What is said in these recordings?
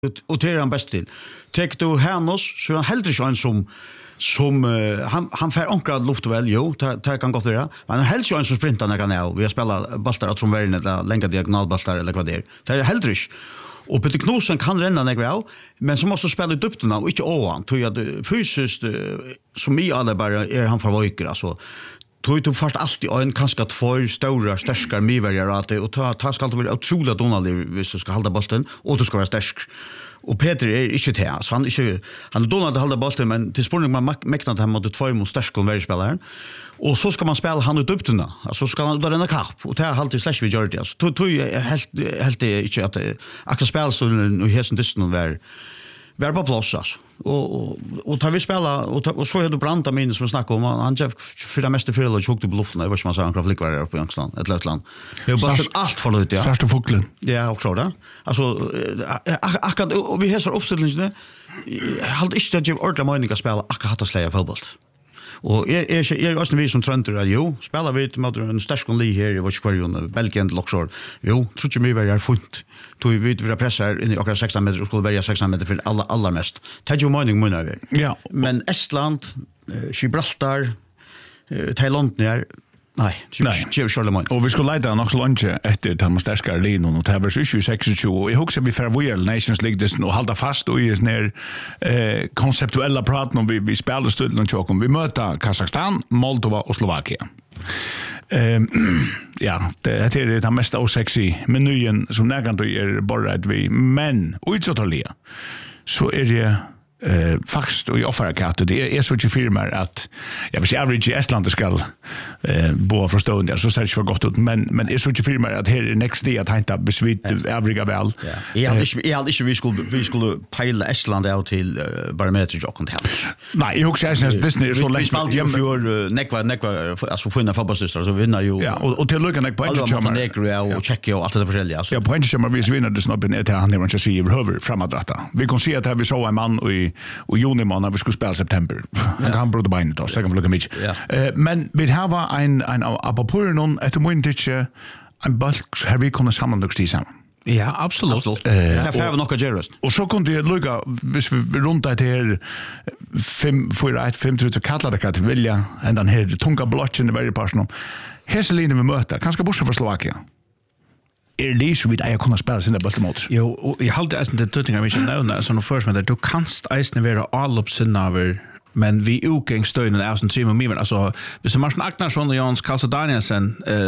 och det är han bäst till. Tek du Hernos så han heller inte en som han får ankra luft väl jo det kan gå för men han heller inte en som sprintar när han är vi har spelat bollar att som värden eller länga diagonalbollar eller vad det är. Det är heller inte. Och Peter Knudsen kan renna när väl men så måste spela ut dupterna och inte ovan tror jag fysiskt som i alla bara är han förvojker alltså tror du först alltid en kanske två stora starka mivärjar att och ta ska alltid vara otroligt donalig hvis du ska hålla bollen och du ska vara stark. Och Peter är inte det så han donade hålla bollen men till spårning man mäktar han mot två mot starka värspelaren. Och så ska man spela han ut dupterna. Alltså ska han där en kapp och det har alltid slash vi gör det alltså. Tror helt det inte att akkurat spela så nu hästen dysten var på plats alltså. Och tar vi spela och så är det Branta min som snackar om han för det mesta för att chocka bluffen över som man sa han kan flickvara på Jangsland ett lättland. Det är bara allt för ut ja. Särsta fågeln. Ja också då. Alltså akkurat och vi häsar uppsättningen halt inte att ge ordla meningar spela akkurat att släja fotboll. Och är också vi som trönter att jo, spelar vi mot en stark li här i Vaskvarjon, Belgien Loxor. Jo, tror jag mig var funt. Tog vi vara pressar in i akkurat 16 meter och skulle välja 16 meter för alla mest. Tag ju mening munnar. Ja. Men Estland, Gibraltar, Thailand ner. Nej, Charlemagne. Och vi skulle leda nog så långt efter de starkare linjen och det var 26 och jag husar vi för Royal Nations League det och hålla fast och är ner konceptuella prat när vi spelar stöd och chocken. Vi möter Kazakstan, Moldova och Slovakien. Ja, det är det mest osexy menyn som nägant är bara att vi men utåtalia så är det faktiskt och i offerkatt det är så mycket firmor att jag vill säga average i Estland ska bo förstå det så ser det för gott ut men är så mycket firmor att här next day att hämta besvitt övriga väl. Jag hade inte vi skulle pila Estland out till barometer och kontant. Nej, jag också säger Disney är så länge vi för nekva alltså finna fotbollsstrar så vinner ju. Ja, och till lucka på Montenegro och Tjeckien och allt det försälja alltså. Ja, på en som vi vinner det snabbt ner till han inte se över framåt. Vi kan se att vi så en man och juni månad vi skulle spela september. Han kan bråda beinet oss, det kan lukka mycket. Men vi har en apapur någon ett moment en bulk här vi kunde sammanlagt samman. Ja, absolut. Därför har vi några gerust. Och så kunde jag lugga hvis vi runt det här 5 tror jag kallar det att välja en den här tunga blocken i varje person. Hässelinen vi möter, kanske bortsett för Slovakien. Det så vidt jeg kunne spille sine bøttemåter. Jo, og jeg halte eisen til tøtninger vi ikke nevner, sånn først med det, du kanst eisen være all-oppsinnaver men vi utgangsstøynen er som trimer mye, altså hvis Martin Agnarsson og Jans Karlsson Danielsen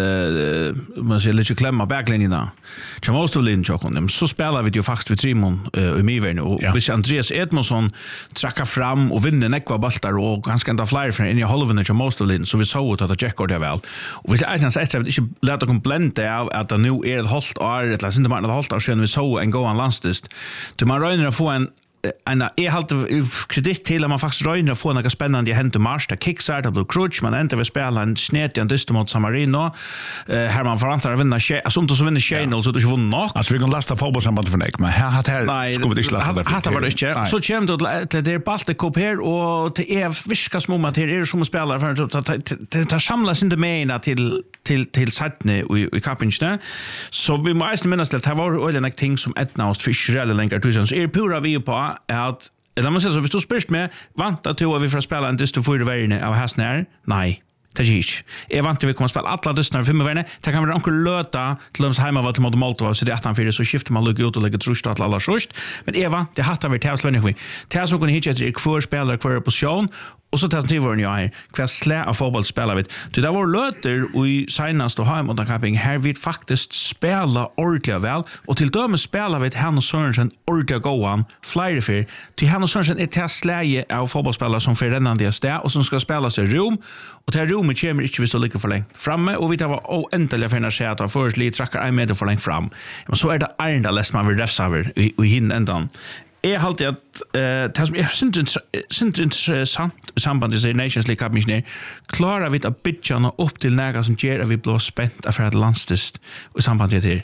man sier litt klemma baklinjene til Mostolin så spiller vi jo faktisk ved trimon i mye og hvis Andreas Edmundsson trakker fram og vinner nekva baltar og ganske enda flere inn i halvene til Mostolin så vi så ut at det tjekker det vel og hvis jeg etter at vi ikke lette å blende av at det nå er et halvt år eller siden det var et halvt år siden vi så en gående landstist til man røyner å få en jag har kredit till att man faktiskt röjner att få något spännande i hänt i mars. Det kickstartar, det blir crutch, man ändrar vill spela en snet i en dyster mot San Marino. Här man förväntar att vinna sånt som vinner Channel så det inte vunnit nog. Alltså vi kan lasta fotbollssambandet för nek, men här skulle vi inte lasta det. Här var det inte. Så kommer det är Baltic Cup här och det är viska små att det är som spelare för det samlas inte med till Sydney i kappingen. Så vi måste minnas att det var öliga ting som etna oss fiskar eller länkar tusen. Så är pura vi på att eller man säger så hvis du spyrst med vanta till att vi får spela en dyster för världen av hästen här nej det är inte jag vant vi kommer spela alla dysterna för världen det kan vara onkel löta till oss hemma vad till Moldova så det är 18 så skiftar man lugg ut och lägger trust att alla först men Eva det hattar vi till oss vi till så kan hitta ett kvar spelare kvar position och så tar det var ni är kvar slä av fotboll spelar vi det där var löter och i senast och hem och där camping här vi faktiskt spela ordentligt väl och till dömes spelar vi Hanna Sörensen ordentligt gåan flyer för till Hanna Sörensen är till släge av fotbollsspelare som för rennande där och som ska spela sig rum och det här rummet kommer inte vi står lika för länge framme och vi tar var oändliga för att säga att först lite trackar en meter för länge fram men så är det ärenda läst man vill räfsa över i hinna ändan är halt att det som är synd intressant i samband med Nations League Cup ner klarar vi att bitcha upp till nära som ger att vi blir spänt för att landstest i samband med det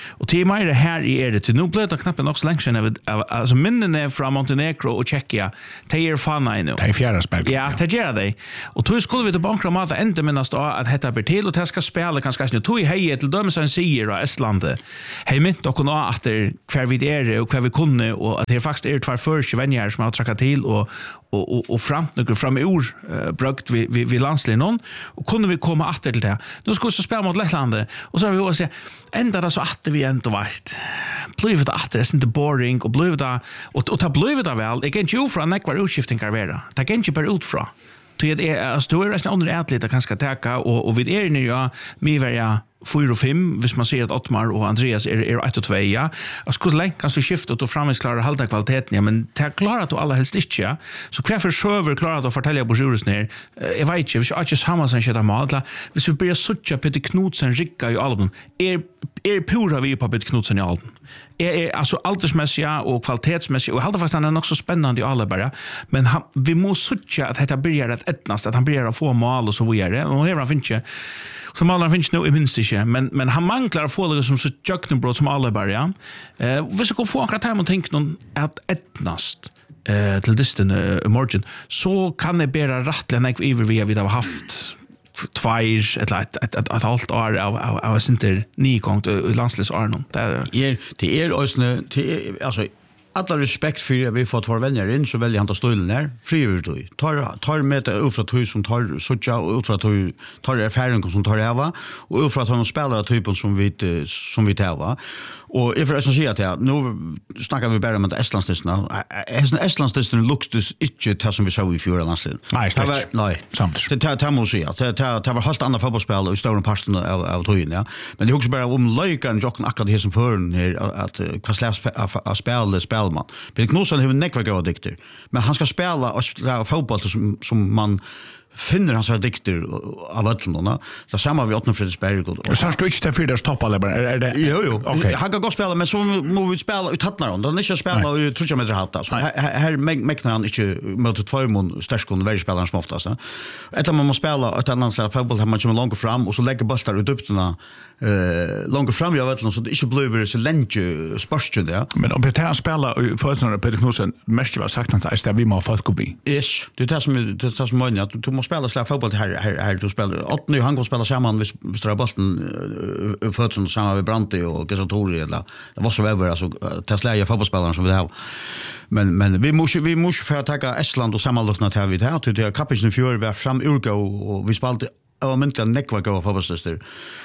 Och till mig det här är det till nu blev det knappt nog så länge sedan alltså minnen från Montenegro och Tjeckien det är fan nej nu. Det är fjärde spel. Ja, det gör det. Och då skulle vi till banken mata ända minnas då att detta blir till och det ska spela kanske nu tog hej till dömes en säger och Estland. Hej mitt och kunna efter kvar vi är och kvar vi kunde och att det faktiskt är två första vänner som har trackat till och fram i ord brukt vi landslinjen och kunde vi komma åter till det. Nu ska vi så spela mot Lettland och så har vi också ända det så att vi ändå vet. Blev det att det är inte boring och blev det och ta blev det väl. Det kan ju ju från nekvar utskiftningar vara. Det kan ju bara ut från. Det är alltså då är det under atleter kanske täcka och vid är ni ja mig vara 4 och 5 hvis man ser att Ottmar och Andreas är 1 och 2 ja. Jag skulle länka kan så skifta och framvis klara halta kvaliteten ja men det klarar att alla helst inte ja. Så kvar för server klarar att fortälja på jurys ner. Jag vet inte, vi ska inte samma sen köra mal. Hvis vi börjar söka Peter Knudsen ricka i album. Är pura vi på Peter Knudsen i album. Är alltså aldersmässiga och kvalitetsmässiga och halta fast han är också spännande i alla bara men vi måste söka att detta börjar att ettnast att han börjar att få mål och så vidare och här finns inte som alla finns nu i minst inte men han manglar att få det som så jöknbrott som alla bara ja vi ska få akkurat här och tänka någon att ettnast till distan margin så kan det bära rättligen vi har haft tveir ett halvt år av center nykong i landslagsåren. Det är alltså alla respekt för att vi fått våra vänner in så väljer han ta stolen där frivilligt då tar med det ut från hus som tar såcha och ut från tar erfarenhet som tar över och ut från att han spelar typen som vi tar och if jag säger att nu snackar vi bara om att Estlandslistan looks this inte det som vi såg i fjärde landslaget. Nej, samt. Det måste jag säga. Det var helt andra fotbollsspel i stora parten av tiden ja. Men det också bara om lojkan jocken akkurat det som för här att vad slags spelar man. Peter Knudsen har nekva goda dikter. Men han ska spela fotboll som man finner hans dikter av öllorna. Det samma vi Ottmar Fredriksberg och så står inte för det toppar är det. Jo. Okay. Han kan gå spela men så måste vi spela ut hattnar då. Det är inte spela och 3 meter hatta. Så här mäktar han inte mot 2 mån stärskon väldigt spelaren som oftast. Ett man måste spela ett annat slags fotboll har man ju långt fram och så lägger bollar ut uppna långt fram jag vet så det inte blir så länge spörsten där. Men om Peter spelar för Peter Knudsen mest var sagt att det vi må folk bli. Yes, det är det som man att du måste spela slag fotboll här du spelar. Att nu han går spela samman med Ströbollen för som samma med Branti och Gesatori eller det var så över alltså Tesla fotbollsspelare som vi har. Men vi måste för att ta Estland och sammanlokna till vi där till det kapitlen för var fram urgå och vi spelade övermänta nekva gå fotbollsster.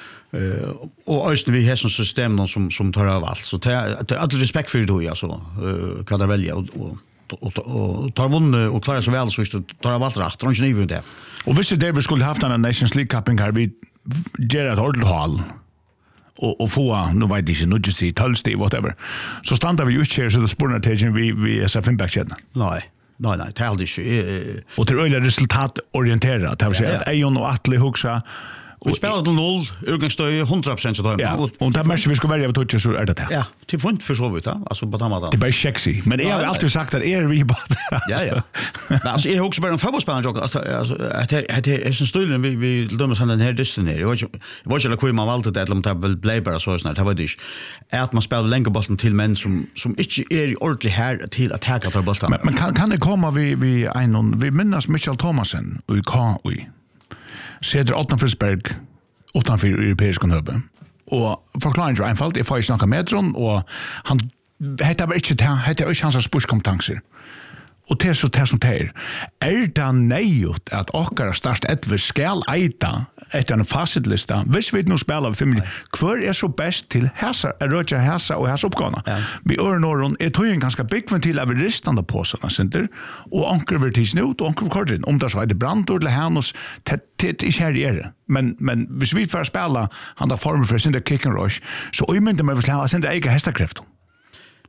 Och östen vi har som system som tar över allt så det är all respekt för det alltså kan det välja och tar vunnen och klarar sig väl så tar av allt rätt. Tror inte det. Och visst det vi skulle haft en Nations League Cup här vi ger ett ordentligt hall och få nu vet inte nu just i Tölstig whatever. Så stannar vi ju här så det spårar till vi SF backchat. Nej, det är aldrig inte. Och det är öliga resultatorienterat. Det vill säga att Ejon och Atle huxa vi spelar till 0, utgångsstöj 100% så då. Ja, och där måste vi ska välja vad touch så är det här. Ja, till fint för så vet alltså på tamata. Det är bara sexy, men jag har alltid sagt att vi bara. Ja. Men alltså är också bara en fotbollsspelare alltså att det är så stolen vi dömer sen den här distan här. Jag vet inte hur man valde det eller om det blev bara så snart. Det var det att man spelar länge bollen till män som inte är ordentligt här till att ta tar bollen. Men kan det komma vi minnas Michael Thomasen och KI Cedar Ottmar Fredriksberg utanför europeiska höbe. Och förklaringen är einfalt, jag får ju snacka med honom och han heter bara inte hans sportskompetenser. Och det är så det som det är det nejut att åkara störst ett skall eita efter en facitlista. Hvis vi nu spelar för mig, kvar är så bäst till häsa, röja häsa och häsa uppgåna. Vi norron är tog en ganska big till av restande påsarna, center och anker vi till snut och anker korten. Om det så är det brandord eller härnos, det är här Men hvis vi får spela han där formen för sin kick and rush, så ömmer det med att släva sin egen hästakräft.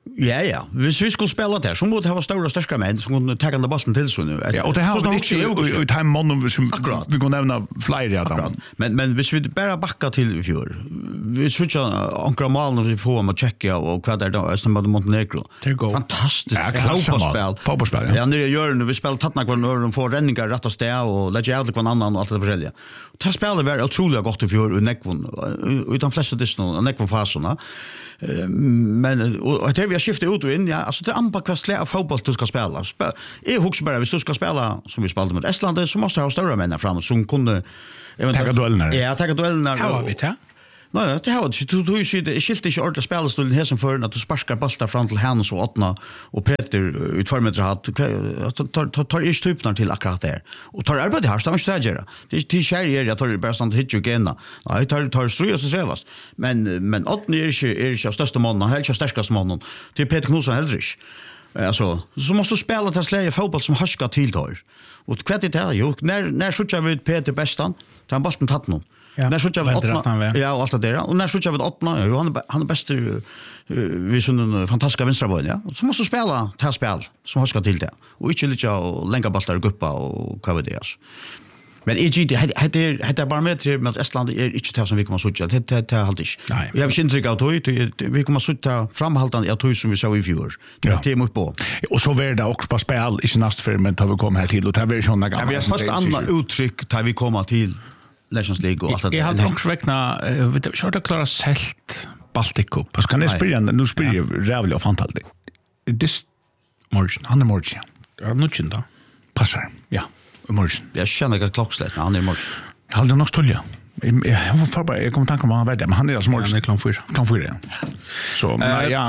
Ja. Hvis vi skulle spela där så måste det ha stora starka män som kunde ta den bollen till så nu. Ja, och det har vi inte ut hem mannen som vi går nämna flera dem. Men hvis vi bara backa till i fjör. Vi switchar ankra mål när vi får med checka och vad där då som med Montenegro. Fantastiskt. Fotbollsspel. Ja, när jag gör när vi spelar tattna kvar när de får räddningar rätt och stä och lägger ut på en annan och allt det förskälliga. Det spelar var otroligt gott i fjör och Nekvon utan flesta distan och Nekvon fasorna. Men och det vi har skiftat ut och in alltså det anpar kvastliga fotboll du ska spela. Jag hooks bara hvis du ska spela som vi spelade mot Estland så måste ha stora män framåt som kunde ta duellerna. Ja, ta duellerna. How vi ta? Nej, det har du ju skilt inte ordet spelstolen här som för att du sparkar bollar fram till Hannes och Åtna och Peter ut 2 meter hatt tar ju stupnar till akkurat där. Och tar arbete här stannar inte där. Det är till kärjer jag tar bara sånt hit ju gena. Nej, tar strös och sävas. Men Åtna är inte största mannen, helt starkaste mannen. Till Peter Knudsen Heldrich. Alltså så måste du spela till släge fotboll som harska till tar. Och kvart det här ju när skjuter vi Peter bästan, tar bollen tatt nu. Ja. När skjuter vi Åtna. Ja, och allt det där. Och när skjuter vi Åtna, ja, han är bäst vi sån fantastiska vänsterboll, ja. Så måste du spela till spel som harska till det. Och inte lite och länka bollar guppa och vad det är. Men det är bara med att Estland är inte det som vi kommer att sucha. Det är alltid inte. Jag har inte av tog. Vi kommer att sucha framhaltande av tog som vi sa i fjör. Det är mot på. Och så var det också på spel, inte näst för, men tar vi kommer här till. Och det är sådana gamla. Vi har fast andra uttryck där vi kommer till Nations League och allt det. Jag har också räknat, vi har klara selt Baltic Cup. Vad ska ni spela? Nu spelar jag rävligt och fantastiskt. Det morgon, han är morgon. Är det något då? Passar, ja. Morgon. Jag känner att klockslett när han är morgon. Jag hade nog stolja. Jag kommer tanka om han var där, men han är alltså morgon. Han är klon 4. Så ja,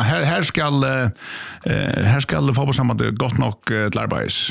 här ska fotbollssambandet gott nog till arbets.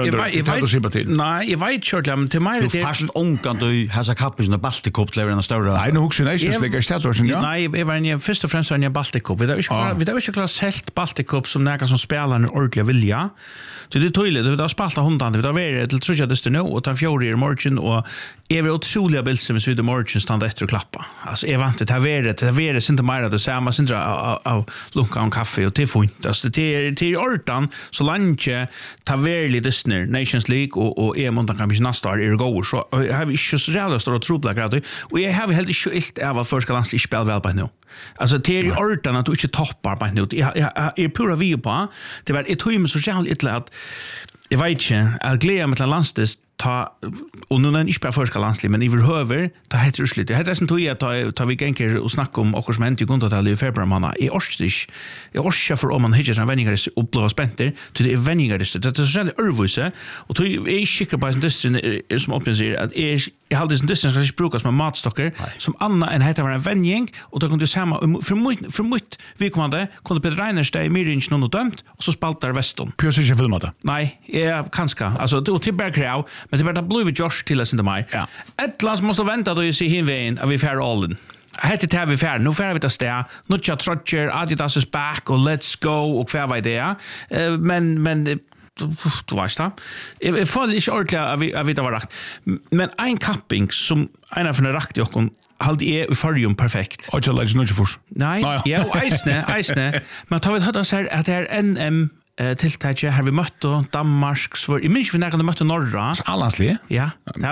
Nej, jag vet kört men till mig det är fast onkan du har så kappis när Baltic Cup lever en stor. Nej, nu hugger Nations League stad ja. Nej, jag var en först och främst en Baltic Cup. Vi har inte klarat helt Baltic Cup som några som spelar en ordentlig vilja. Så det är tydligt, vi har spaltat hundan, vi har varit till tror jag det nu och tar fjärde i morgon och är vi otroliga bilder som vi morgon stannar efter och klappa. Alltså är vant det här är inte mer det samma syndra av lunka och kaffe och te fint. Alltså det är ortan så länge tar vi Disney Nations League och är montan kan bli nästa år är går så har vi inte så jävla stora trubbelar grad och jag har helt inte helt av att förska landslig spel väl på nu. Alltså det är ortan att du inte toppar på nu. Jag är pura vi på det var ett hum så jävligt att jag vet inte att glädja med landstis ta och nu när inte bara förska landslig men överhöver ta heter slut. Det heter sen tog jag ta vi gänker och snacka om och som hänt i kontot i februari månad i årstis. Jag orskar för om man hittar en vänningar och blåa spänter till det är vänningar det är så jävla örvuse och tog är skickar på en distrin som uppnår att jag hade en distrin som ska brukas med matstockar som Anna en heter var en vänning och då kunde samma för mycket vi kunde Peter Reiners där i Mirinch någon dömt och så spaltar Veston. Pjörs inte filmade. Nej, kanske alltså det till Bergkrav men det var det blivit Josh till oss inte mig. Ja. Ett land måste vänta då ju se hinvägen att vi fär allen. Hette det här vi fär. Nu fär vi till steg. Nutcha Trotcher, Adidas is back och let's go och fär vad det är. Men du vet det. Jag får inte ordentligt att vi det var rakt. Men en capping som en av de rakt jag hade i förrium perfekt. Och jag lägger inte först. Nej, ja, och eisne. Men tar vi hört så här att det är NM tilltaget här vi mötte Danmark så i minst vi när vi mötte norra Allandslig. Ja. Det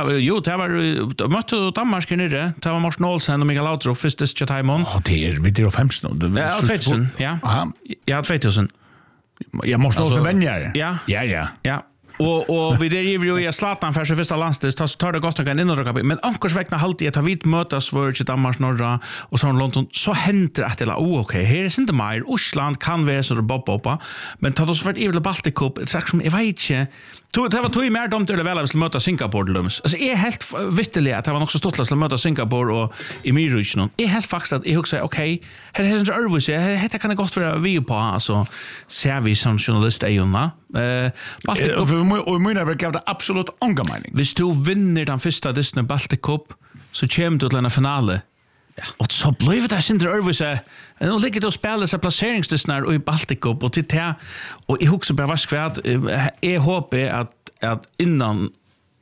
var mötte Danmark nere. Det var Martin Olsen och Mikael Laudrup första chatimon. Ja, det är vi det 15. Ja, 2000. Ja. Ja, 2000. Jag måste också vänja. Ja. Ja. Och vi där ju i Zlatan för första landstis tar det gott att gå in och men ankors vägna halt att vi mötas för Danmark norra och så London så händer att det okej här är inte mer Island kan vara så boppa men tar oss för evil Baltic Cup strax som jag vet inte det var tog mer dumt eller väl att möta Singapore lums alltså är helt vittligt att det var också stort att möta Singapore och i Mirich någon är helt faktiskt att jag också okej här är inte övrigt det kan det gott för vi på alltså ser vi som journalist är ju Baltic Cup och mina verkar det absolut ångermening. Hvis du vinner den första Disney Baltic Cup så kommer du till en finale. Ja. Och så blev det sin drömvise. Nu ligger det och spelar sig placeringsdisnar i Baltic Cup och titta och jag husar bara vaskvärt jag hoppas att innan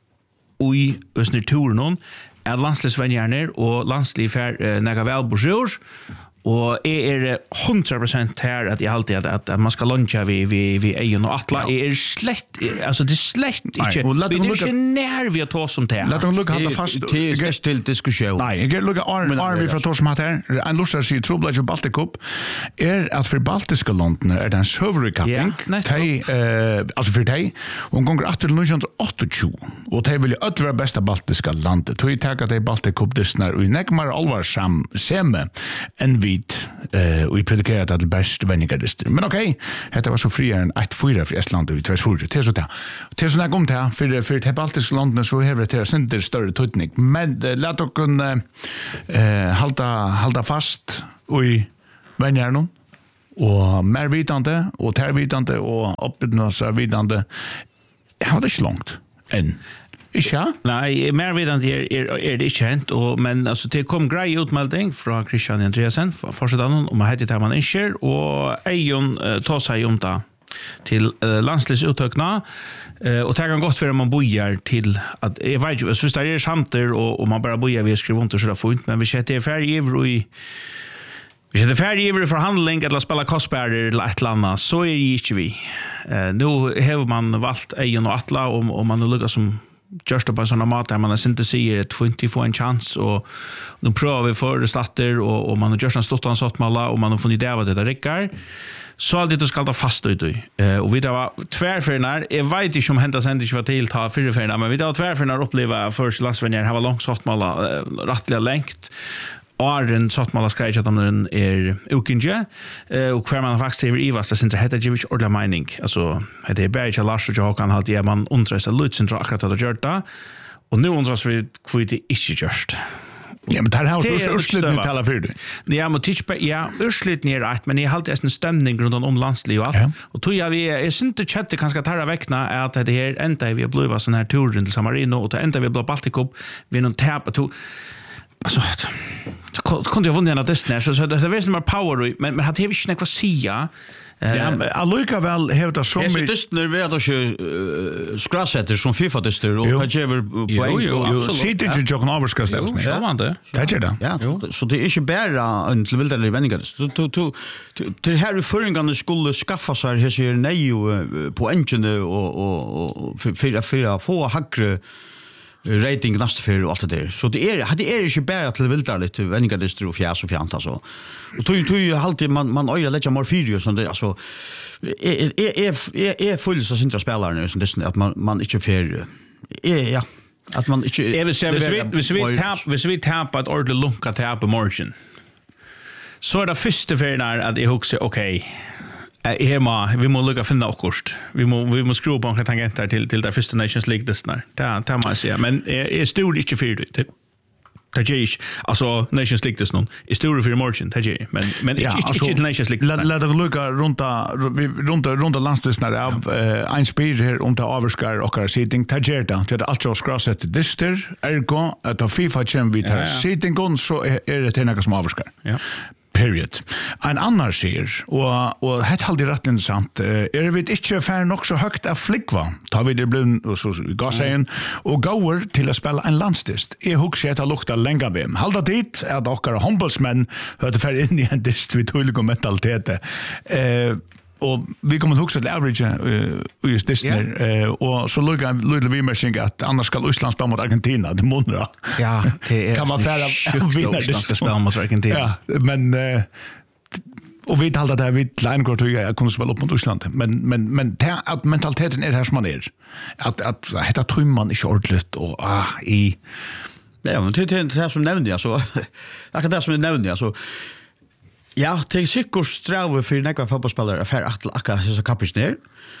i östnaturen är landslisvänjarna och landslig för några välbosjurs Och är 100% här att jag alltid att man ska luncha vi Ejon och Atla är slätt alltså det slätt inte det är när vi tar som det. Låt oss lucka hålla fast till diskussion. Nej, jag lucka Arn vi från tor som här en lustar sig trubbla ju Baltic Cup är att för baltiska länderna är den sövre kapping. Alltså för dig och gånger 1928 och det vill ju ötra bästa baltiska landet. Tog jag tagga det Baltic Cup dessnar och näkmar allvarsam semme en vit och i predikerat att bäst vännigardister. Men okej, det var så friare än 1-4 för Estland och i 2-4. Det är så där. Det är så när kom det för det baltiska länderna så har det inte större tutning. Men låt oss kunna halta fast i vänjarna och mer vitande och tervitande och uppbyggnadsvidande. Jag har det inte långt än. Ja. Nej, mer vidare är det känt men alltså det kom grej utmelding från Christian Andreasen försedan om att det man inser och Ejon tar sig om det till landslivsutökna och det kan gott för man bojar till att jag vet ju så det är samter och man bara bojar vi skriver inte så där fint men vi sätter färger i vi sätter färger i förhandling eller spela kostbärder eller ett annat så är det inte vi. Nu har man valt Ejon och Atla och man har lyckats som just på såna mat där man inte ser ett fint få en chans och nu prövar vi för starter och man har just en stort ansats malla och man har funnit det vad det räcker så alltid det ska ta fast ut och vi det var tvärförnar jag vet inte om hända sen det var till ta förförnar men vi det var tvärförnar uppleva först landsvänner har långt sagt malla rättliga längt Arden Sottmala ska jag att den är okinje och kvar man faktiskt över Ivas det inte heter Jewish order mining alltså det är Berge Lars och jag kan alltid man undrar Lutsen akkurat att göra det och nu undras vi kvar det inte just. Ja, men det här har urslut nu talar för dig. Ja, men urslut ner rätt, men jag har alltid en stämning runt om landsliv och allt. Ja. Och tror jag vi är inte chatte kanske tarra veckna att det här ända vi har blivit sån här turen till Samarino och det ända vi har blivit Baltic Cup vi någon täpa to alltså kunde jag vunnit det så det är väl mer power men hade jag inte vad säga Alluka väl hävda som vi just när vi då ju skrassetter som FIFA tester och har ju på sitter ju jocken överskast där så var det. Det är det. Ja, så det är inte bara en tillväldig vänningar. Till här i förringarna skulle skaffa sig här ser nej på engine och för få hackre rating nästa för och allt det där. Så det är inte bara till vildarligt vännigardister och fjärs och fjant alltså. Och tog alltid man öra lägga mer fyra så det alltså är full så syntra spelare nu så det att man inte för ja att man inte vi tappar ett ordentligt lunka tap på margin. Så är det första för att jag också okej. Vi må lucka finna akkurst. Vi må skruva på några tangenter till där första Nations League dessnar. Det man säga, men är stor inte för det. Det är ju alltså Nations League dess någon. Är stor för margin, det är men inte Nations League. Låt oss lucka runt landsdelsnar av en spel här om det avskar och sitting tagerda till allt så skrasset dyster ergo att FIFA champ vid här sitting gon så är det något som avskar. Ja. Period. En annan ser och det hade rätt intressant. Är vi inte för nog så högt av flickva. Tar vi det blund och så gasen och går till att spela en landstest. Är huxet att lukta länge vem. Hålla dit att och handbollsmän hörde för in i en dist vi tog och mentalitet. Och vi kommer att till average just Disney och så luggar vi med att annars ska Island spela mot Argentina det månader. Ja, det är kan man färra vinna det spela mot Argentina. Ja, men och vi talade där vid Linegård och jag kunde spela upp mot Island men att mentaliteten är här som man är. Att heter trumman i shortlet och i ja, men det här som nämnde jag så akkurat det som nämnde jag så ja, det är säkert sträva för några fotbollsspelare för att akkurat så kapis ner.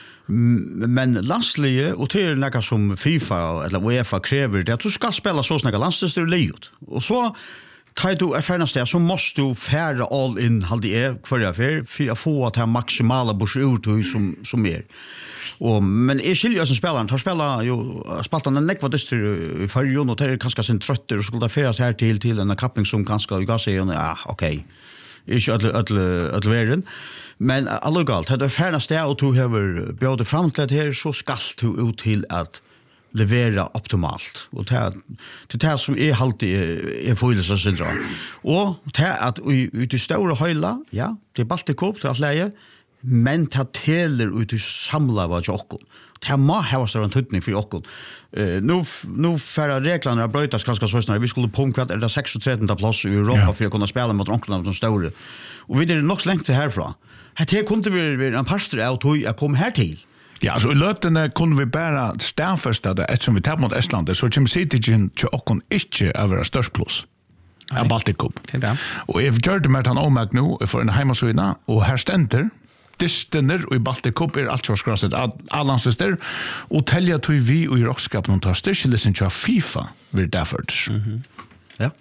Men landslige och det är några som FIFA eller UEFA kräver det att du ska spela så snäga landslister leut. Och så tar du erfarenhet där så måste du färra all in hade är för att få att ha maximala bors ut som är. Och men är skiljer som spelaren tar spela ju spaltan en neck vad det är för ju och det är kanske sin trötter och skulle färras här till en kapping som kanske jag säger ja okej. Ikke alle verden. Men allugalt, det er færnast det, og du har bjødet fram til det her, så skal du ut til at levera optimalt. Och det som är alltid är följelse syndrom. Och det att ut i stora höjla, ja, det är Baltikop till att läge, men det teller ut i samla vad jag också. Det må ha varit en tutning för oss. Nu för reglerna brötas ganska så snart. Vi skulle punka att det 36:e plats i Europa för att kunna spela mot onkarna de stora. Och vi är nog så långt härifrån. Här kunde vi en pastor av tog jag kom här till. Ja, så i løtene kunne vi bare stedfeste det, ettersom vi tapp mot Estland, så kommer Citigen til åkken ikke å være størst pluss av Baltikop. Og jeg gjør det med han ommerk nå for en heimasøyne, og her stender dystener og i Baltikop alt for skrasset allansister, og telja tog vi og i rockskap noen tar styrkelisen til FIFA vil derfor. Ja.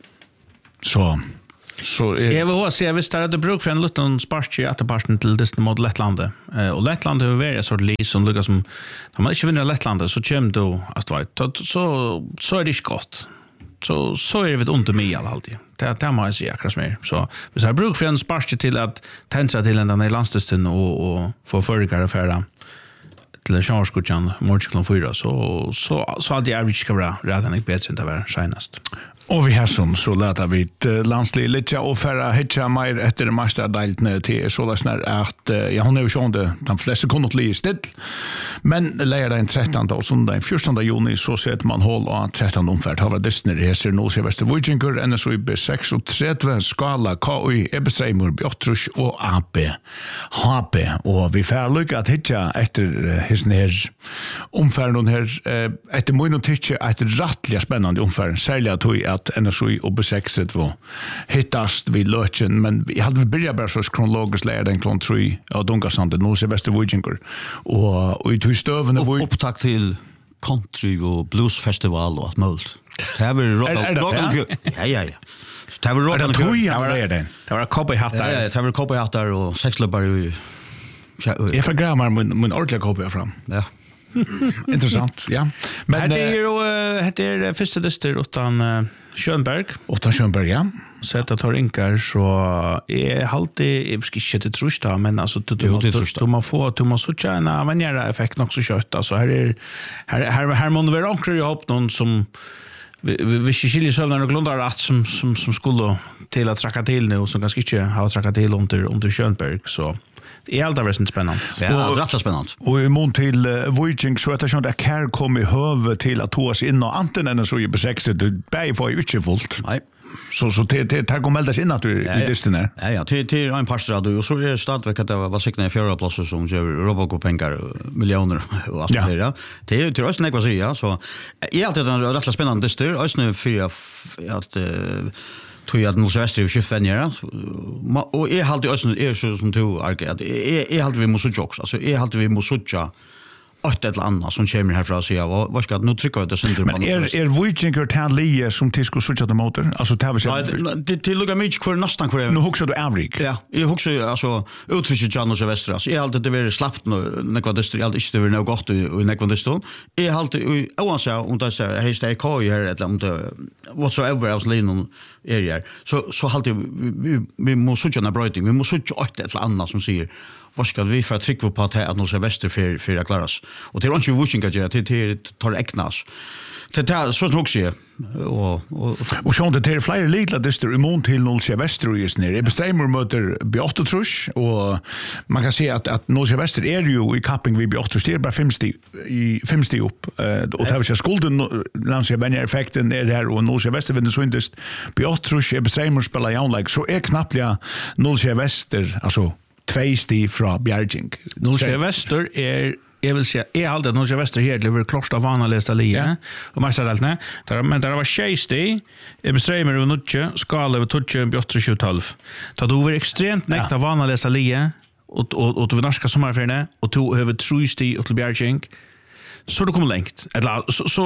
Så jag vill också säga visst det bruk för en liten spark i återparten till Disney mot Lettland. Och Lettland är väl så lis som Lucas som om man inte vinner Lettland så kommer då att vara så är det inte gott. Så är det vet ont mig alltid. Det måste jag säga akkurat mer. Så vi har bruk för en spark till att tända till den där landstisten och få förrikare affärer till en chanskutjan morgon 4 så hade jag rich kvar redan inte bättre än det var senast. Og vi har som så leta vi landslig litt og færre hitja mer etter meisterdeiltene til så løsner at hun er jo sånn det de fleste kunne li still men leier den 13. og søndag 14. juni så setter man hold av 13. omferd har vært Disney heser Nolsje Vester-Vikingur NSO B36 Skala KUI Ebestreimur Bjottrus og AB HP og vi får lykke at hitja etter hessen her omferden her etter mye hitja etter rattelig spennende omferd særlig at vi at NSI og B6 var hittast vid løtjen, men vi hadde börjat bare så kronologisk lære den klon 3 av Dungasandet, Nolsje Vester-Vikingur, og i tog støvende... Opptak til country og blues festival og alt mulig. Det har vært råkende fjør. Ja. Det har vært råkende fjør. Det var cowboyhattar. Ja, det har vært cowboyhattar og sexklubbar i... Jeg forgrammer min ordentlige cowboy fram. Ja. Interessant, ja. Men det är första dyster utan Schönberg. Utan Schönberg, ja. Så att tar inkar så är alltid jag ska inte tro det men alltså du man så tjäna vänjera effekt nog så kött alltså här måste vara ankrar i hopp någon som vi skiljer sövnar och glundar att som skulle till att tracka till nu och som kanske inte har trackat till under Schönberg så det är alltid väldigt spännande. Ja, rätt spännande. Och i mån till Viking så att det sånt att här kommer höve till att ta oss in och antingen så ju B6 det bäj får ju inte fullt. Nej. Så det här kommer meldas in att du i distan här. Ja, till en parsrad och så är stadverk att det var sikna i fjärde platser som gör Robocop-pengar miljoner och allt det där. Det är ju till oss näkva säga så är alltid en rätt spännande distan och nu för att tog jag Nolsje Vester och skiftvenjera och är alltid är så som du arke att är alltid vi måste jokes alltså är alltid vi måste jokes ett eller annat som kommer härifrån så jag vad ska nu trycka det syndrom men Vikingur tan lie som tisku sucha de motor alltså det har vi det till lugga mycket för nästan för nu huxar du average ja jag huxar alltså uttrycket Nolsje Vester alltså är alltid det blir slappt när vad det är alltid inte det något gott och när vad det står är alltid oavsett om det är hashtag här eller om det whatsoever else linon area så alltid vi måste sucha na bröting vi måste sucha ett eller annat som säger vad ska vi för att trycka på att Nolsje Vester för att klaras och det är inte Vikingar gör det tar äknas det så också jag och så det är flera lilla dister i mån till Nolsje Vester just ner. Bestämmer möter B8 och man kan se att Nolsje Vester är ju i capping vid B8 det är bara 50 upp och det har vi skulden lands jag vänner effekten är där och Nolsje Vester vinner så inte B8 bestämmer spelar jag like så är knappt Nolsje Vester alltså 2 steg från Bjärging. Nolsje Vester är jag vill säga är alltid Nolsje Vester här det var klart av vanligaste ligan och mästardaltna men där var 6 steg är bestämmer och nutche skala över touch Bjottrus 12. Ta då var extremt näkt av vanligaste ligan och det norska sommarferien och tog över 3 steg till Bjärging. Så det kommer längt. Eller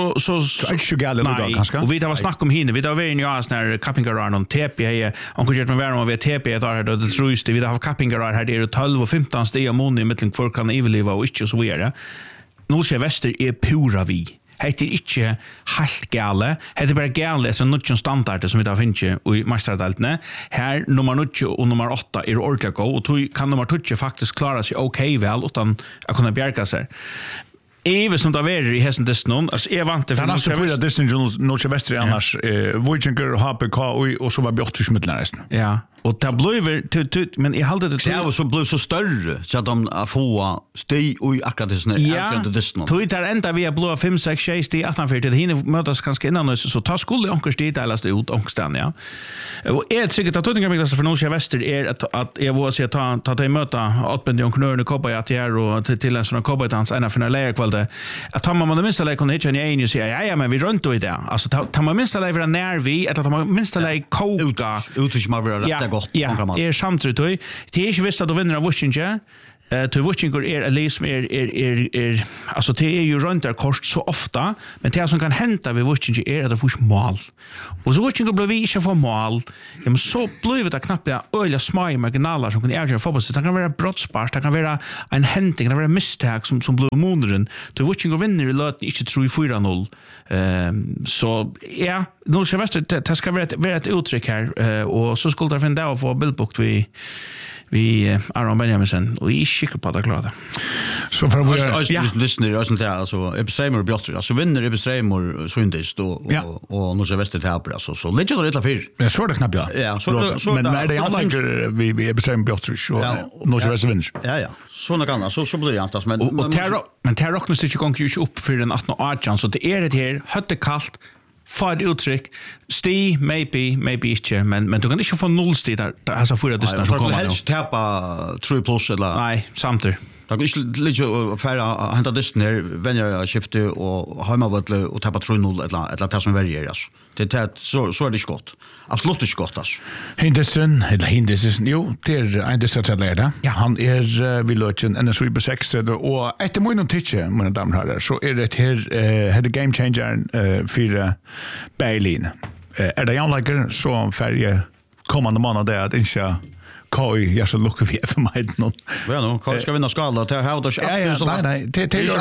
så inte galet då kanske. Och vi har snack om hinne. Vi har varit i oss när cappingar on TP här. Om kunde med vara med TP där det tror vi har cappingar här det är 12 och 15 steg om månaden mellan folk kan överleva och inte så vidare. Nolsje Vester är pura vi. Det är inte helt gale. Det är bara gale som nutchen standard som vi har finns i mästardaltene. Här nummer 9 och nummer 8 är ordentligt gå och kan nummer 2 faktiskt klara sig okej väl utan att kunna bjärka sig. Even som det var I hessen distan, alltså är vant det för nästa fyra distan Norge Väster annars Voinger HPK och så var Björtrush mittlar resten. Ja. Och det blev men I hade det var så blev så större så att de få steg och akkurat det såna ja, tog det ända vi blå 5 6 6 det 18 det hinner mötas ganska innan så ta skulle onkel sted delas ut onkstan ja. Och är säkert att Tottenham Miklas för Norge Väster är att jag vill säga ta det möta åtbend de knörne koppa att här och till en sån koppa dans ena för när kvalde att ta man minsta läge kunde hitcha en ju säga ja men vi runt då I det alltså ta man minsta läge när vi att ta man minsta läge koka ut man vill rätt gott är samtidigt då det är inte visst att du vinner av Washington till Washington är liksom är alltså det är ju runt där kort så ofta men det som kan hända vid Washington är att det får mål och så Washington blir inte få mål men så blir det knappt öliga små marginaler som kan avgöra fotboll det kan vara brottspars det kan vara en händning det kan vara misstag som blir månaden till Washington vinner I låt inte tror 4-0 så ja Norge Väster det ska vara ett uttryck här och så skulle det finna av få bildbukt vi Aron Benjaminsen och I skickar på att klara det. Så för att vi lyssnar alltså Ebestremor Björtrush alltså vinner Ebestremor Sundist och Norge Väster tappar alltså så lägger det rätt för. Men så det knappt ja. Ja, så men när det är vi Ebestremor Björtrush och Norge Väster vinner. Ja. Såna kan så blir det antas men men Terra Rockness inte gång ju upp för den 18 18 så det är det här hötte kallt för uttryck sti maybe inte men du kan inte få nollstid där alltså för distans som kommer. Helst tappa 3 plus eller. Nej, samtidigt. Det är inte lite färra hända distan här vänner skifte och hemmavattle och tappa 3-0 eller ta som väljer alltså. Det så är det skott. Absolut inte skott alltså. Henderson jo det är en distriktsledare. Ja han är vi låter en sweep 6 och efter många tider mina damer och herrar så är det här hade game changer för Berlin. Är det jag liker så färje kommande månad det att inte Kai jag så luckar vi för mig någon. Ja nu Kai ska vinna skala till här då. Nej,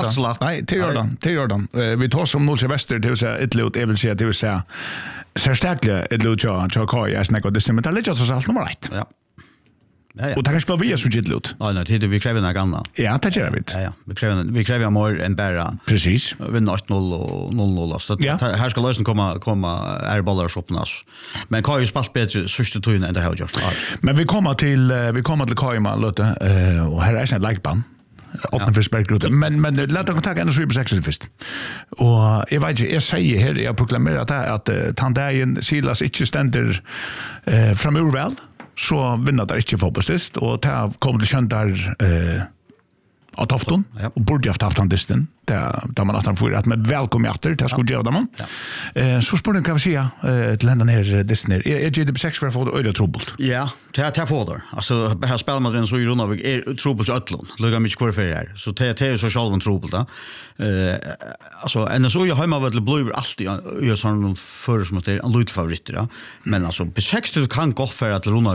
till Jordan. Vi tar som Norge Väster det vill säga ett lot jag vill säga det vill säga särskilt ett lot jag Kai är snäcka det men det är så allt nummer 1. Ja. Och det kan spela via så gitlut. Nej, det vi kräver några gamla. Ja, det gör vi. Ja. Vi kräver mer än bara. Precis. Vinna 8-0 och 0-0 så här ska lösen komma bollar shoppas. Men Kai har ju spelat bättre sista tiden än det har gjort. Men vi kommer till Kai man låter och här är en likeban. Åttan för spärrgruppen. Men låt oss ta en super sex först. Och jag vet inte, jag säger här, jag proklamerar att Tandagen Silas inte ständer framur väl. Så vinner det inte fotbollstest och det kommer till kända av Tofton och borde ha haft han distan där man att han får att med välkommen efter det skulle göra dem. Så spår kan vi säga till hända ner distan är det 6 för att få det öde trubbelt. Ja, det är för det. Alltså här spelar man den så i runda är trubbelt ödlon. Lägga mycket kvar för här. Så det är så själva trubbelt då. Alltså en så jag hemma väl blöver alltid jag sa någon för som att det är en lut favoriter men alltså på 6 kan gå för att runda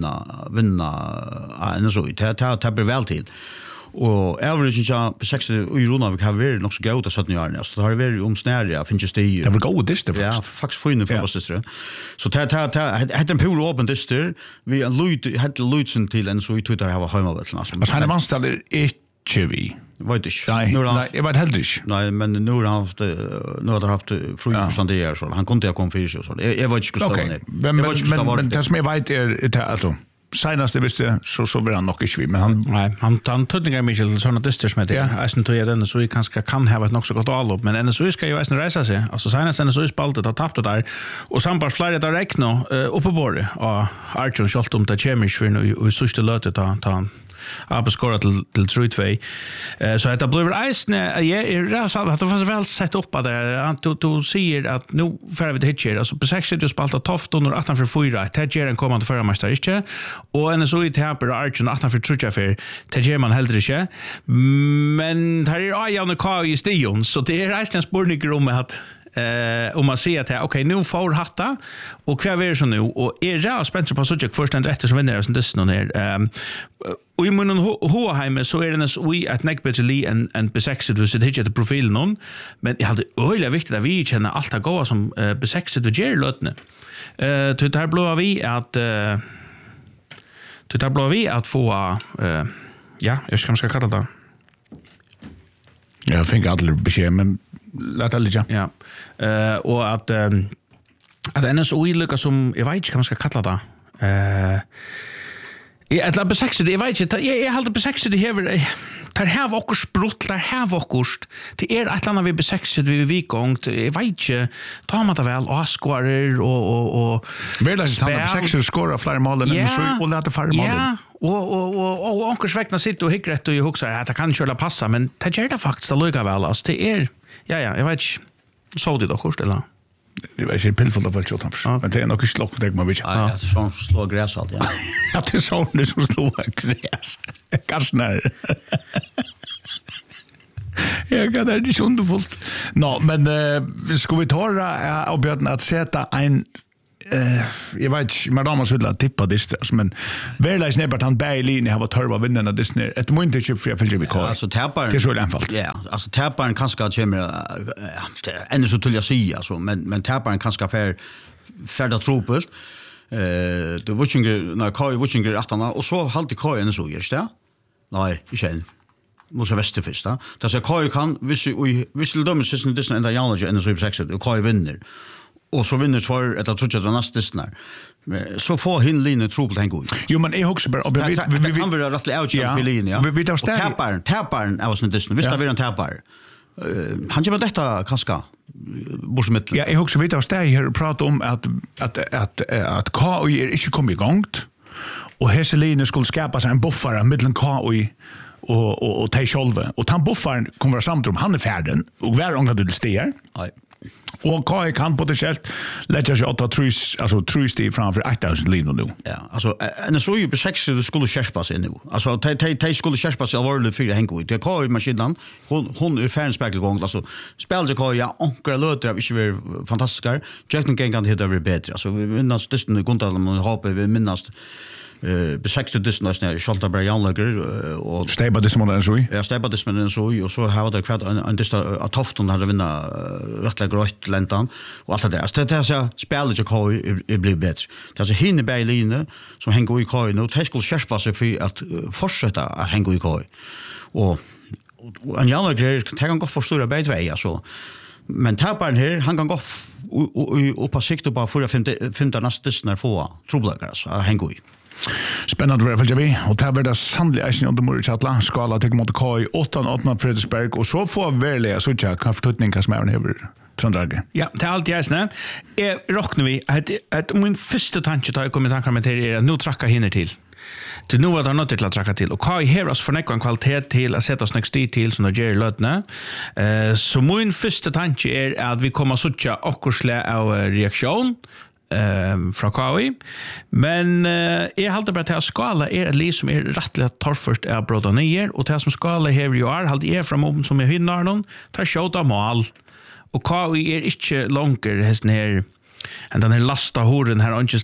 vinna en så det blir väl till. Och average på 6 i Ronavik har varit nog så gott att sätta ner så det har varit omsnärliga finns just det. Det var god distor faktiskt. Ja, faktiskt fine för oss distor. Så det hade en pool open distor. Vi hade lutsen till en så i Twitter har hemma väl. Alltså han manställer inte vi. Vet inte. Nej, jag vet helt inte. Nej, men nu har haft frukost det så han kunde komma för så. Jag vet inte hur det men det som jag vet är alltså senast visste så vill han nog inte vi men han tydligen är Michel såna disters med det. Jag syns att den så kanske kan ha ett nog så gott allop men en så ska ju nästan resa sig. Alltså senast den så är spaltet att tappa där och sampar flera där räkna upp på bordet och Archon skott om det chemisch för nu och sista lötet ta Abskora till 3-2. Så det blir isen att det var väl sett upp där att du ser att nu för vi det hitcher alltså på 6 du spalta Tofton och 18 för 4 Tedger en kommande förra mästare inte och en så i temper Archon 18 för 3 för Tedger man heller inte men här är Ajan och Kai i stion så det är isen spårning om att om man ser att okej nu får hatta och kvar är det så nu och är det Spencer på subject först and efter så vinner som det någon här och i munnen Hoheim så är det näs vi att neckbetterly en besexet vi sitter hit profil någon men jag hade öliga viktigt att vi känner allt att gå som besexet vi ger lötne till där blåa vi att få ja jag ska kalla det Jag fick aldrig besked, men låt det ligga. Ja. Och att NSO lyckas som, jag vet inte vad man ska kalla det. Jag är besexet, jag vet inte, jag är helt besexet det här. Där har okkur sprutt, där har okkurst. Det är ett land vi besexet vid vikångt. Jag vet inte, tar man det väl, askvarer och Verkligen han besexet skåra flera mål än så och låter färre mål. Ja, och onkers vägna sitter och hickrätt och huxar att det kan köra passa, men det gör det faktiskt att lycka väl. Alltså, det är, ja, jag vet inte, så det okkurst, eller? Det var inte pillfullt av folk utanför. Men det är nog inte slått, det man vet. Ja, det är sån som slår gräs allt, ja. Ja, det är sån som slår gräs. Kanske när. Jag kan det inte underfullt. Nå, men ska vi ta av Björn att sätta en jag vet inte, Madamas vill tippa det, men verkligen snäppart han Berlin har varit törva vinnarna Disney. Ett måste inte för följa vi kvar. Alltså tappar. Det är så enkelt. Ja, alltså tapparen kanske kommer ännu så till jag säga alltså, men tapparen kanske färda tropult. Det watching när Kai watching attarna och så halt Kai ännu så just det. Nej, inte än. Måste väste först då. Det så Kai kan visst dömas sen Disney ända Janne ännu så i 6 och Kai vinner. Och så vinner för att jag tror att det nästa snart. Så får hin linje trubbel hänga ut. Jo men är också bara vi kan väl rätt out i linje. Ja. Vi tar ställ. Tapparen är sån Disney. Visst vi en tappar. Han gör detta kanske borsmittel. Ja, jag också vet att ställ här och prata om att KI är inte kommit igång. Och Hesseline skulle skapa sig en buffare mellan KI och tej själva. Och han buffaren kommer vara samtrum. Han är färdig och var ångat till stier. Nej. Och KI kan potentiellt lägga sig 3 steg framför 8000 linor nu. Ja, alltså en så ju på 6 skulle skärpas in nu. Alltså tej skulle skärpas allvarligt för hänga ut. Det KI maskinen hon är färdig gång alltså spelar sig KI ankra löter av inte var fantastiska. Jackson kan kan hitta bättre. Alltså vi minns det nu går inte man hoppa vi minns besexte Disney Schalterberg Janlager och Steba Disney så ju. Ja, Steba Disney så ju och så har det kvart en dista att Tofton hade vinna rättligt grått läntan och allt det där. Så det är så spelet jag har blir bättre. Det är så hinner Berlin som hänger i koj nu. Det skulle skärpa sig för att fortsätta att hänga i koj. Och en Janlager kan gå för stora bättre alltså. Men tapparen här, han kan gå upp på sikt och bara för att finna nästa Disney få trubbelagar alltså att hänga i. Spännande att följa vi. Och det här blir det sannolikt eisen under Murichatla. Skala till mot KI 8-8 Fredriksberg. Och så får vi välja så att kan förtutninga som är över Trondheim. Ja, det är alltid eisen. Råknar vi att min första tanke tar jag kommer tankar med till är att nu tracka hinner till. Till nu var det något till att tracka till. Och KI har oss förnäcka en kvalitet till att sätta oss nästa tid till som det ger lötna. Så min första tanke är att vi kommer att söka okkursle av reaktion från KI. Men jag håller bara till att skala är ett liv som är rättligt torrfört av bråda nyer. Och det som skala här i år håller jag fram som jag hinner någon. Tar kjota mål. Och KI är inte långer hästen här. Den här lasta horen här inte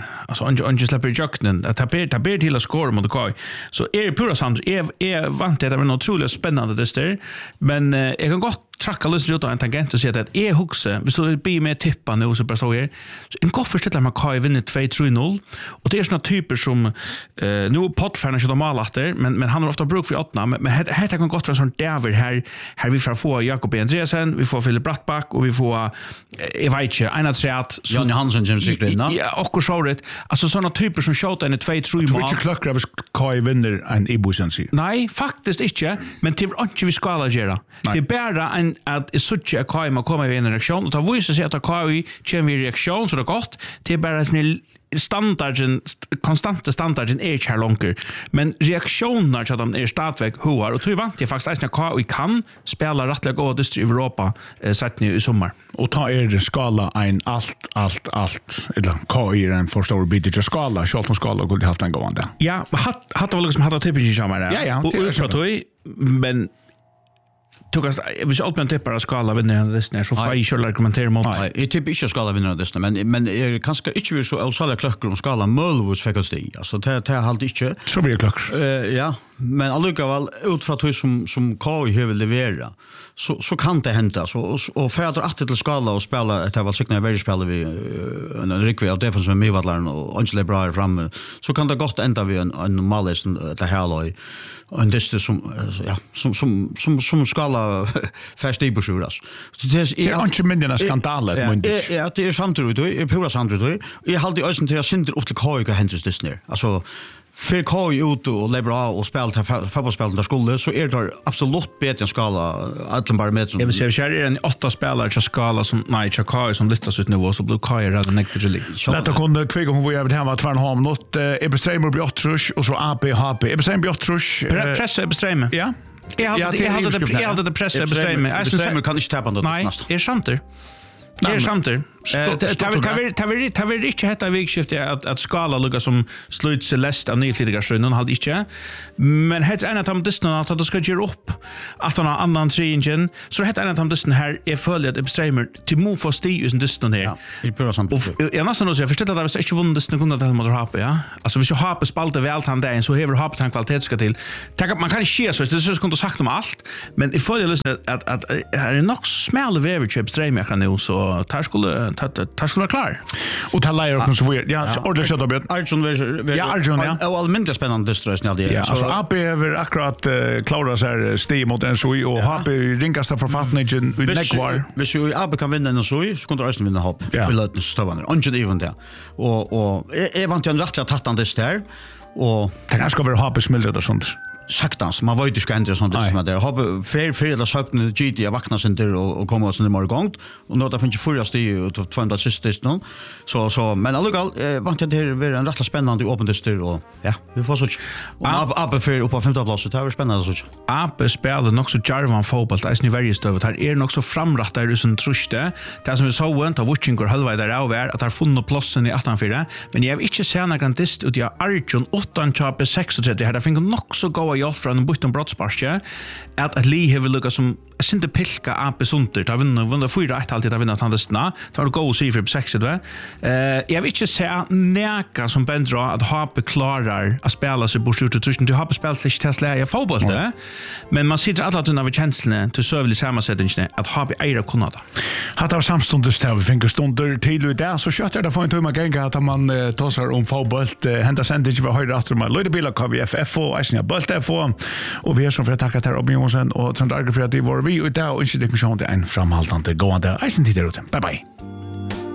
släpper jöknen. Att ta ber till att skåra mot KI. Så är det pura sant. Jag vant det var otroligt spännande det där. Men jag kan gott tracka lite ut av en tangent och säga att är huxa. Vi står be med tippa nu så bara så här. Så en gott förställa man KI vinner 2-3-0 och det är såna typer som nu pottfärna så de har latter men han har ofta bruk för 8 men här kan gott vara sån där här vi får få Jakob Andreasen, vi får Philip Brattback och vi får Evaiche Einatreat Johnny Hansen som sitter inne. Ja, och så rätt. Alltså såna typer som skjuter en 2-3 mål. Vilka klockar av KI vinner en ibusensi? Nej, faktiskt inte, men det är inte vi ska alla göra. Det är bara en att är such a KI man kommer i en reaktion och då visar sig att KI kommer i reaktion så det gott. Det är bara en konstanta standarden är inte här långt. Men reaktionerna så att de är stadväg hur och tror jag vant det faktiskt att KI kan spela rättliga goda i Europa sett nu i sommar. Och ta skala en allt eller KI är en för stor bit till skala själv skala och haft en gående. Ja, hade väl liksom hade typ i sommar där. Ja, och utfrån men Tukas, hvis alt man tippar av skala vinner av Disney, så får jeg ikke argumentere mot. Nei, jeg tipper ikke skala vinner av Disney, men jeg kanskje ikke vil så avsalge klokker om skala mølvus fikk oss det. Altså, det er halt ikke. Så blir det klokker. Ja, men allikevel utfra det som KI har levera så kan det hända så och för att till skala och spela ett väl signa väldigt spela vi en riktig av defensive midfieldern och Angela Bra framme så kan det gott ända vi en normalist det här loj och det som skala fast i besjuras. Det är inte mindre skandalet ja, det är samtidigt det pura samtidigt. Jag hade ju ösen till att synda upp till KI händes det snär. Alltså för KI ut och Lebra och spela till fotbollsspel där skulle så är det absolut bättre än skala alla parametrar. Jag vill säga kör en 8 spelare till skala som nej KI som lyftas ut nivå så blir KI redan negativt. Låt oss kunna kviga hon var över det här var 2,5 något Ebestreimer blir 8 och så AP Ebestreimer blir 8 pressa Ebestreimer. Ja. Jag hade det pressa Ebestreimer. Ebestreimer kan inte täppa något nästan. Nej, är samtidigt. Det är samtidigt. Det var inte hetta vikskifte att skala lugga som slut Celeste av nyflyttigarsrönnen hade inte. Men heter en av de distan att det ska ge upp att han har annan treingen. Så heter en av de distan här är följd att Ebstreimer till mo för stig usen distan här. Ja, det är pura sant. Jag nästan så jag förstår att det inte vunnit distan kunde att man har ja. Alltså hvis jag har på spalte väl han där så har har på han kvalitet ska till. Man kan inte så det är så skulle sagt om allt, men i följd att här är nog smäll över Ebstreimer kan nu så tar skulle vara klar. Och ta lära oss så ja, ordentligt kött av Arjun ja. Och allmänt spännande diströsning av det. Ja, alltså AP över akkurat klara så här steg mot en så och HP ringaste författningen i Nekvar. Hvis ju AP kan vinna en så kunde Arsenal vinna hopp. Vi låter stövande. Ungen even där. Och är vant en rättligt tattande där och det kanske ska vara HP smälter och sånt. Saktans, man vet inte ändå sånt som där. Har för eller sakna GT att vakna sen där och komma sen imorgon gång och något att finna förra steg och 200 system så men allgal vant jag det är en rätt spännande öppen distur och ja, vi får så AP för upp på 5:e plats det är spännande så. AP spelar nog så jarvan fotboll där är väldigt stövet här är nog så framrätta är det som truste. Det som vi såg inte av watching går halva där av är att har funnit platsen i 18-4 men jag har inte sett någon dist ut jag Arjun 8 chape 36 det här fick nog så gå hjälp från botten brottsparske att Lee har luckat som inte pilka AP sunter ta vinna 4-1 alltid att vinna tandestna tar det gå se för 6 det. Jag vill inte säga näka som bändra att HP klarar att spela sig bort ut till HP spelat sig Tesla i fotboll det. Men man sitter alla tunna av känslorna till sövlig sammansättningen att HP är kunna det. Hade av samstundes där vi fick stunder till det så köttar det får inte hur gänga att man tossar om fotboll hända sändigt var höjda att man löjde bilar KVFF och Asnia Bolt och vi är som för att tacka till Robin Johansson och Trond Arger för att det var vi och idag och inte det kan en framhaltande gående. Eisen tid där ute. Bye bye.